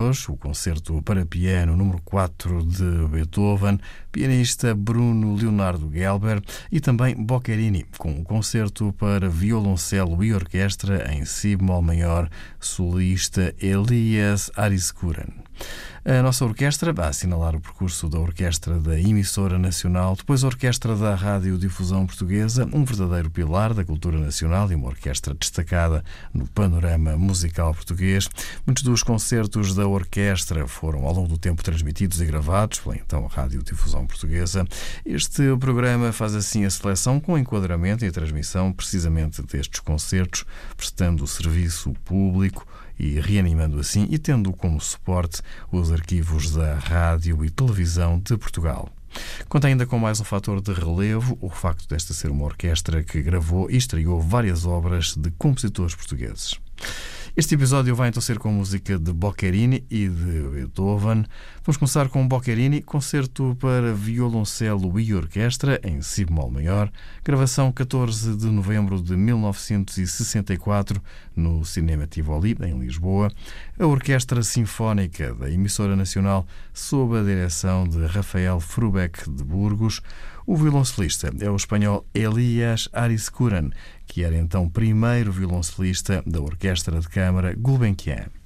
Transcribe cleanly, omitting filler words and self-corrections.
hoje o concerto para piano número 4 de Beethoven, pianista Bruno Leonardo Gelber e também Boccherini, com o concerto para violoncelo e orquestra em si bemol maior, solista Elias Ariskuren. A nossa orquestra vai assinalar o percurso da orquestra da emissora nacional, depois a orquestra da Radiodifusão Portuguesa, um verdadeiro pilar da cultura nacional e uma orquestra destacada no panorama musical português. Muitos dos concertos da orquestra foram ao longo do tempo transmitidos e gravados pela então Radiodifusão Portuguesa. Este programa faz assim a seleção com enquadramento e a transmissão precisamente destes concertos, prestando serviço público e reanimando assim e tendo como suporte os arquivos da Rádio e Televisão de Portugal. Conta ainda com mais um fator de relevo, o facto desta ser uma orquestra que gravou e estreou várias obras de compositores portugueses. Este episódio vai então ser com música de Boccherini e de Beethoven. Vamos começar com Boccherini, concerto para violoncelo e orquestra em si bemol maior, gravação 14 de novembro de 1964 no Cinema Tivoli, em Lisboa. A Orquestra Sinfónica da Emissora Nacional, sob a direção de Rafael Frubeck de Burgos. O violoncelista é o espanhol Elias Ariskuren, que era então primeiro violoncelista da Orquestra de Câmara Gulbenkian.